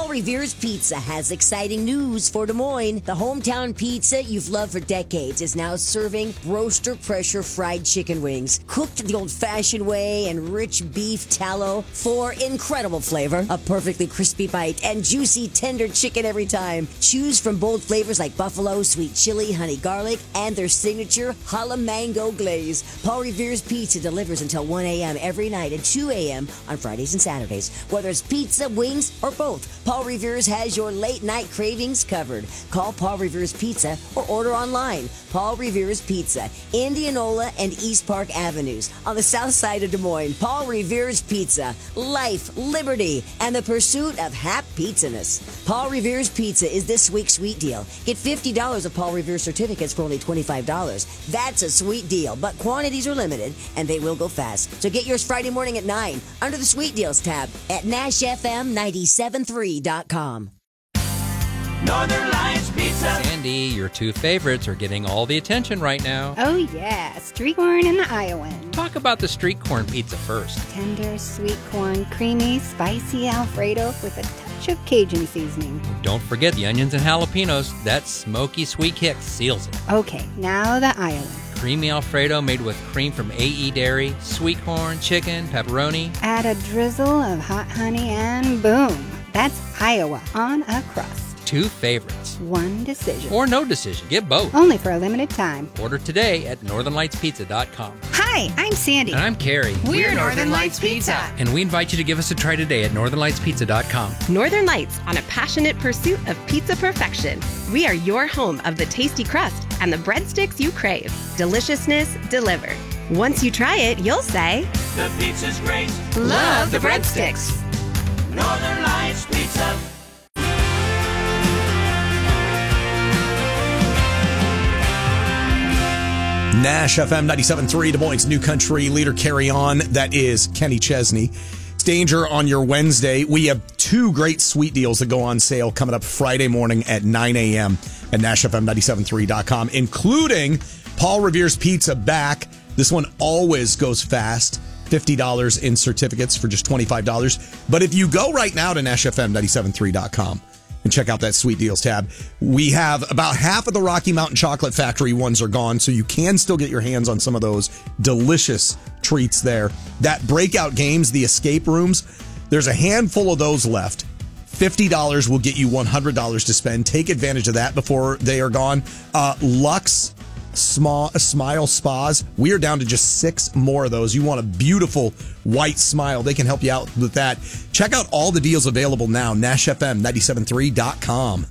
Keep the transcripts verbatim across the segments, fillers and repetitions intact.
Paul Revere's Pizza has exciting news for Des Moines. The hometown pizza you've loved for decades is now serving roaster pressure fried chicken wings, cooked the old-fashioned way and rich beef tallow for incredible flavor, a perfectly crispy bite, and juicy tender chicken every time. Choose from bold flavors like buffalo, sweet chili, honey garlic, and their signature jalapeno mango glaze. Paul Revere's Pizza delivers until one a.m. every night and two a.m. on Fridays and Saturdays. Whether it's pizza, wings, or both, Paul Revere's has your late-night cravings covered. Call Paul Revere's Pizza or order online. Paul Revere's Pizza, Indianola and East Park Avenues on the south side of Des Moines. Paul Revere's Pizza, life, liberty, and the pursuit of happy pizzaness. Paul Revere's Pizza is this week's sweet deal. Get fifty dollars of Paul Revere certificates for only twenty-five dollars. That's a sweet deal, but quantities are limited, and they will go fast. So get yours Friday morning at nine under the Sweet Deals tab at Nash F M nine seven three dot com. Northern Lights Pizza. Sandy, your two favorites are getting all the attention right now. Oh, yeah. Street corn and the Iowan. Talk about the street corn pizza first. Tender, sweet corn, creamy, spicy Alfredo with a touch of Cajun seasoning. Don't forget the onions and jalapenos. That smoky sweet kick seals it. Okay, now the Iowan. Creamy Alfredo made with cream from A E Dairy, sweet corn, chicken, pepperoni. Add a drizzle of hot honey and boom. That's Iowa on a crust. Two favorites. One decision. Or no decision. Get both. Only for a limited time. Order today at northern lights pizza dot com. Hi, I'm Sandy. And I'm Carrie. We're, We're Northern Lights Pizza. And we invite you to give us a try today at northern lights pizza dot com. Northern Lights, on a passionate pursuit of pizza perfection. We are your home of the tasty crust and the breadsticks you crave. Deliciousness delivered. Once you try it, you'll say, the pizza's great. Love the breadsticks. Northern Lights Pizza. Nash F M ninety-seven point three, Des Moines' new country leader. Carry on. That is Kenny Chesney. It's Danger on your Wednesday. We have two great sweet deals that go on sale coming up Friday morning at nine a.m. at Nash F M ninety-seven point three dot com, including Paul Revere's Pizza back. This one always goes fast. fifty dollars in certificates for just twenty-five dollars. But if you go right now to Nash F M ninety-seven point three dot com and check out that Sweet Deals tab, we have about half of the Rocky Mountain Chocolate Factory ones are gone, so you can still get your hands on some of those delicious treats there. That breakout games, the escape rooms, there's a handful of those left. fifty dollars will get you one hundred dollars to spend. Take advantage of that before they are gone. Uh, Lux Small Smile Spas, we are down to just six more of those. You want a beautiful white smile, they can help you out with that. Check out all the deals available now. Nash F M ninety-seven point three dot com.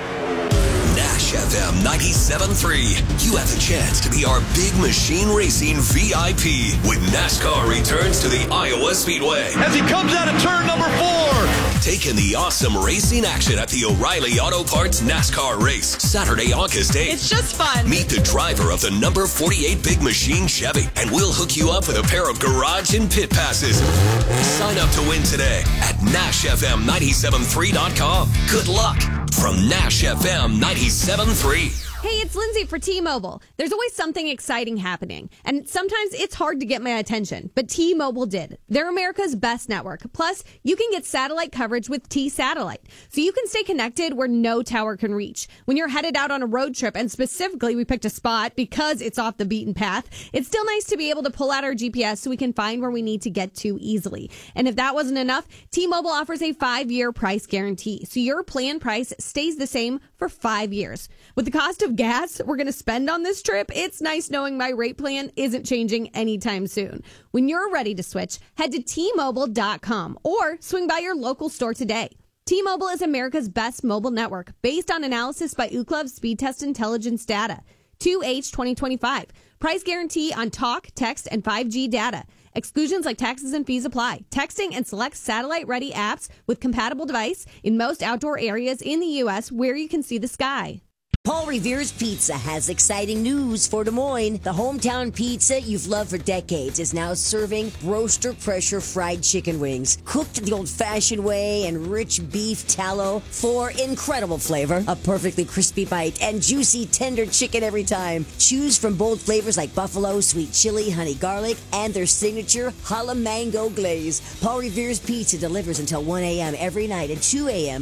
Nash F M ninety-seven point three. You have the chance to be our Big Machine Racing V I P when NASCAR returns to the Iowa Speedway. As he comes out of turn number four. Take in the awesome racing action at the O'Reilly Auto Parts NASCAR race, Saturday, August eighth. It's just fun. Meet the driver of the number forty-eight Big Machine Chevy, and we'll hook you up with a pair of garage and pit passes. Sign up to win today at Nash F M ninety-seven point three dot com. Good luck from Nash F M ninety-seven point three. Hey, it's Lindsay for T-Mobile. There's always something exciting happening, and sometimes it's hard to get my attention, but T-Mobile did. They're America's best network. Plus, you can get satellite coverage with T-Satellite, so you can stay connected where no tower can reach. When you're headed out on a road trip, and specifically we picked a spot because it's off the beaten path, it's still nice to be able to pull out our G P S so we can find where we need to get to easily. And if that wasn't enough, T-Mobile offers a five-year price guarantee, so your plan price stays the same for five years. With the cost of gas we're going to spend on this trip, it's nice knowing my rate plan isn't changing anytime soon. When you're ready to switch, head to T Mobile dot com or swing by your local store today. T-Mobile is America's best mobile network based on analysis by Ookla Speed Test Intelligence data. two H twenty twenty-five. Price guarantee on talk, text, and five G data. Exclusions like taxes and fees apply. Texting and select satellite-ready apps with compatible device in most outdoor areas in the U S where you can see the sky. Paul Revere's Pizza has exciting news for Des Moines. The hometown pizza you've loved for decades is now serving roaster pressure fried chicken wings, cooked the old-fashioned way and rich beef tallow for incredible flavor, a perfectly crispy bite, and juicy tender chicken every time. Choose from bold flavors like buffalo, sweet chili, honey garlic, and their signature jalapeno mango glaze. Paul Revere's Pizza delivers until one a.m. every night and two a.m.